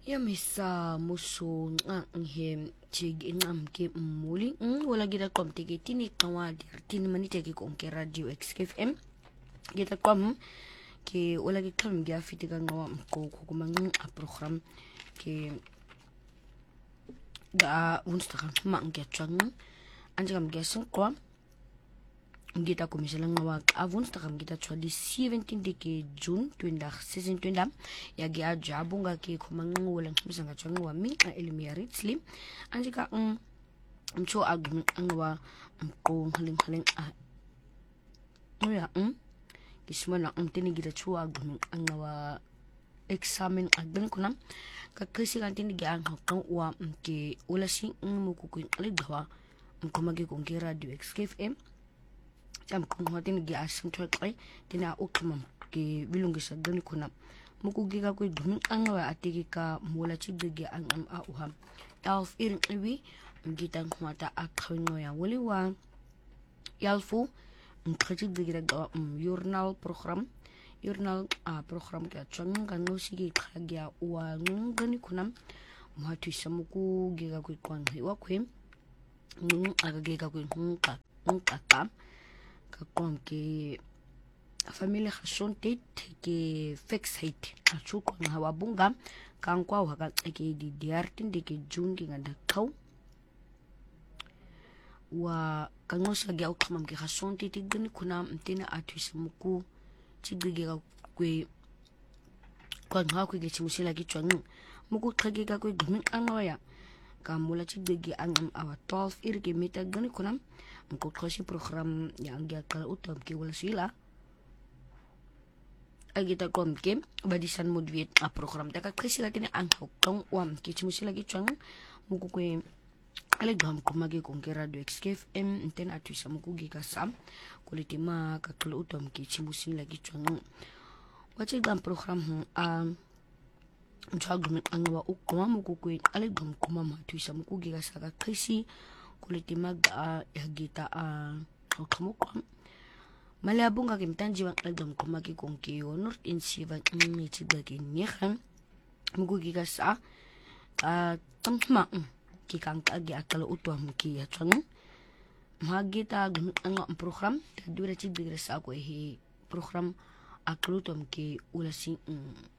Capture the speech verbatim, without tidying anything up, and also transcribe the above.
Yamisa muso nga nghe chig ingam ke muli ng wala gida kom tege tini kawadi tini manite ke konke radio X F M gita kom ke wala gida kom gya fitiga ngawa mko kukumang a program ke da unsta kan ma ngya chang anja kam gya sung kwa gita komisela ngawa avun stakam gita chwa di seventeen de ke June twenty season twenty ya gya jabunga ke kumang wala misanga chwa ngawa mi a elimia ritsli anjika um mcho agum ngawa mko haling haling a ya um kismana um tini gita chwa agum ngawa examen agben kunam ka kasi kan tini gya ang hakang wa mke wala si mukukuin aligdawa mkomagi kong radio X F M jam kung hatin gi asing twai tina ukmam ke bilung gisa dani kuna muku giga ko dumin angawa atigi ka mula chibigi ang am auham alf irin iwi gitan kumata akhawno ya waliwa yalfu nkachi digira ga journal program journal a program ka chang kan no sigi khagya wa ngani kunam matu samuku giga ko kwan hiwa kwem nung aga giga ko nka nka kam kakon ke familia khashonte ke fixate achuko na wabunga kankwa waka ke di diartin de ke jungi ngada kau wa kangos lagi au khamam ke khashonte tigni kuna mtina atwis muku chigige ga kwe kwa ngha ku ge chimusi lagi chwangu muku khage ga kwe gumin anwaya kamula chigige angam awa twelve irge meta gani kuna mko kasi program yang dia kala utam ke wala sila agita kom ke badisan modviet a program ta ka kasi lagi ni ang hokong wam ke chimusi lagi chang muku kwe ale gam ko magi kong ke radio X F M enten atu sa muku gi kasam kulitima ka kala utam ke chimusi lagi chang wache gam program hu a mchagum angwa ukoma muku kwe ale gam ko mama tu sa muku gi kasaka kasi kulitima ga yagita a okamukom malabunga kimtanji wang agam kumaki kongki honor in sivan ni chibagi nyehan mugugi gasa a tamma kikang agi akala utwa muki ya chang magita gam ang program dura chibagi sa ko hi program aklutom ki ulasi